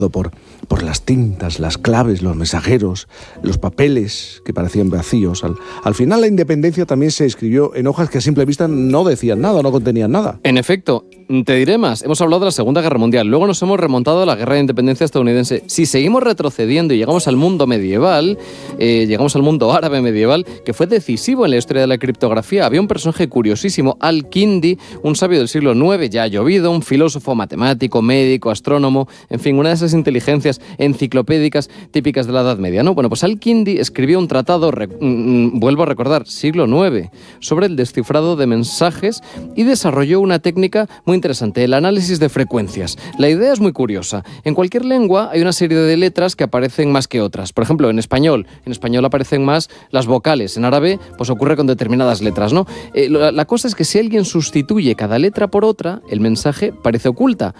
por las tintas, las claves, los mensajeros, los papeles que parecían vacíos. Al final la independencia también se escribió en hojas que a simple vista no decían nada, no contenían nada. En efecto, te diré más, hemos hablado de la Segunda Guerra Mundial, luego nos hemos remontado a la Guerra de Independencia estadounidense. Si seguimos retrocediendo y llegamos al mundo medieval, llegamos al mundo árabe medieval, que fue decisivo en la historia de la criptografía, había un personaje curiosísimo, Al-Kindi, un sabio del siglo IX, ya ha llovido, un filósofo, matemático, médico, astrónomo, en fin, una de esas inteligencias enciclopédicas típicas de la Edad Media, ¿no? Bueno, pues Al-Kindi escribió un tratado, vuelvo a recordar, siglo IX, sobre el descifrado de mensajes y desarrolló una técnica muy interesante, el análisis de frecuencias. La idea es muy curiosa. En cualquier lengua hay una serie de letras que aparecen más que otras. Por ejemplo, en español aparecen más las vocales. En árabe, pues ocurre con determinadas letras, ¿no? La cosa es que si alguien sustituye cada letra por otra, el mensaje parece oculto,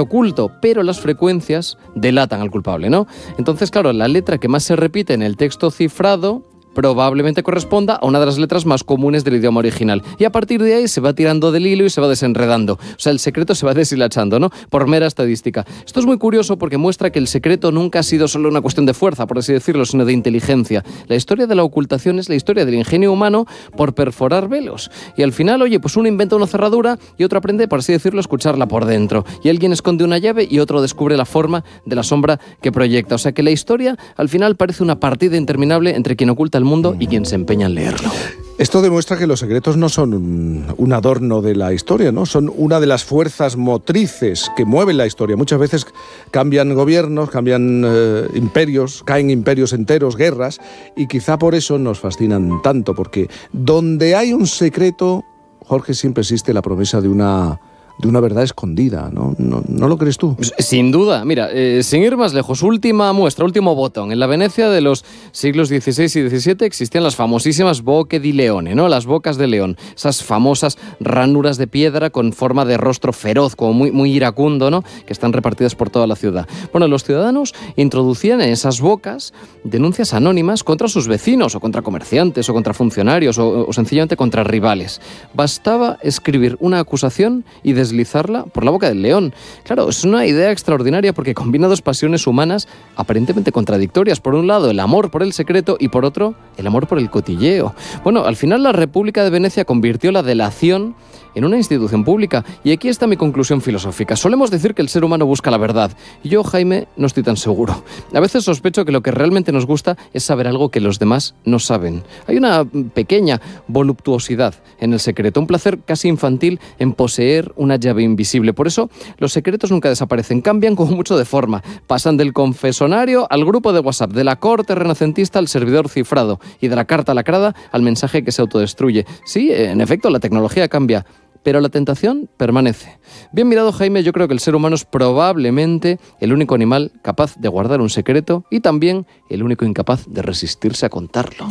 pero las frecuencias delatan al culpable, ¿no? Entonces, claro, la letra que más se repite en el texto cifrado probablemente corresponda a una de las letras más comunes del idioma original. Y a partir de ahí se va tirando del hilo y se va desenredando. O sea, el secreto se va deshilachando, ¿no? Por mera estadística. Esto es muy curioso porque muestra que el secreto nunca ha sido solo una cuestión de fuerza, por así decirlo, sino de inteligencia. La historia de la ocultación es la historia del ingenio humano por perforar velos. Y al final, oye, pues uno inventa una cerradura y otro aprende, por así decirlo, a escucharla por dentro. Y alguien esconde una llave y otro descubre la forma de la sombra que proyecta. O sea que la historia, al final, parece una partida interminable entre quien oculta el mundo y quien se empeña en leerlo. Esto demuestra que los secretos no son un adorno de la historia, ¿no? Son una de las fuerzas motrices que mueven la historia. Muchas veces cambian gobiernos, cambian imperios, caen imperios enteros, guerras, y quizá por eso nos fascinan tanto, porque donde hay un secreto, Jorge, siempre existe la promesa de una verdad escondida, ¿no? ¿No lo crees tú? Sin duda. Mira, sin ir más lejos, última muestra, último botón. En la Venecia de los siglos XVI y XVII existían las famosísimas bocche di leone, ¿no? Las bocas de león. Esas famosas ranuras de piedra con forma de rostro feroz, como muy iracundo, ¿no? Que están repartidas por toda la ciudad. Bueno, los ciudadanos introducían en esas bocas denuncias anónimas contra sus vecinos, o contra comerciantes, o contra funcionarios, o sencillamente contra rivales. Bastaba escribir una acusación y deslizarla por la boca del león. Claro, es una idea extraordinaria porque combina dos pasiones humanas aparentemente contradictorias. Por un lado, el amor por el secreto y por otro, el amor por el cotilleo. Bueno, al final la República de Venecia convirtió la delación en una institución pública. Y aquí está mi conclusión filosófica. Solemos decir que el ser humano busca la verdad. Y yo, Jaime, no estoy tan seguro. A veces sospecho que lo que realmente nos gusta es saber algo que los demás no saben. Hay una pequeña voluptuosidad en el secreto, un placer casi infantil en poseer una llave invisible. Por eso, los secretos nunca desaparecen, cambian como mucho de forma. Pasan del confesonario al grupo de WhatsApp, de la corte renacentista al servidor cifrado y de la carta lacrada al mensaje que se autodestruye. Sí, en efecto, la tecnología cambia, pero la tentación permanece. Bien mirado, Jaime, yo creo que el ser humano es probablemente el único animal capaz de guardar un secreto y también el único incapaz de resistirse a contarlo.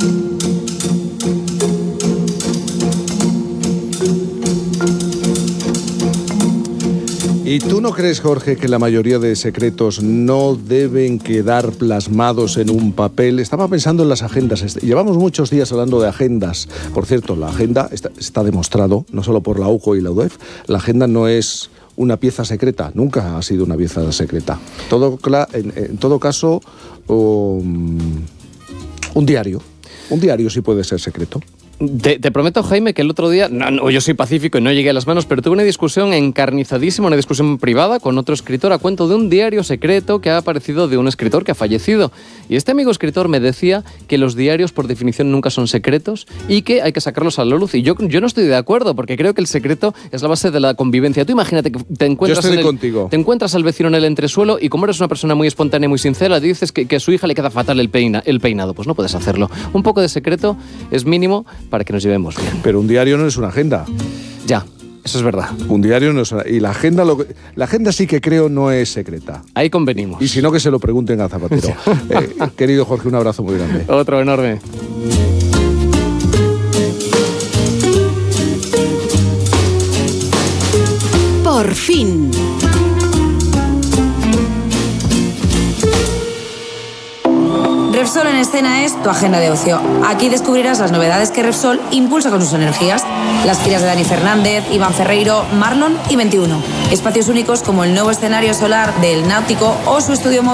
¿Y tú no crees, Jorge, que la mayoría de secretos no deben quedar plasmados en un papel? Estaba pensando en las agendas. Llevamos muchos días hablando de agendas. Por cierto, la agenda está demostrado, no solo por la UJO y la UDEF, la agenda no es una pieza secreta, nunca ha sido una pieza secreta. En todo caso, un diario sí puede ser secreto. Te prometo, Jaime, que el otro día, yo soy pacífico y no llegué a las manos, pero tuve una discusión encarnizadísima, una discusión privada con otro escritor a cuento de un diario secreto que ha aparecido de un escritor que ha fallecido. Y este amigo escritor me decía que los diarios por definición nunca son secretos y que hay que sacarlos a la luz. Y yo no estoy de acuerdo, porque creo que el secreto es la base de la convivencia. Tú imagínate que te encuentras al vecino en el entresuelo y como eres una persona muy espontánea y muy sincera, dices que a su hija le queda fatal el peinado. Pues no puedes hacerlo. Un poco de secreto es mínimo para que nos llevemos bien. Pero un diario no es una agenda. Ya, eso es verdad. Un diario no es una... Y la agenda sí que creo no es secreta. Ahí convenimos. Y si no, que se lo pregunten a Zapatero. Querido Jorge, un abrazo muy grande. Otro enorme. Por fin. Repsol en Escena es tu agenda de ocio. Aquí descubrirás las novedades que Repsol impulsa con sus energías. Las giras de Dani Fernández, Iván Ferreiro, Marlon y 21. Espacios únicos como el nuevo escenario solar del Náutico o su estudio móvil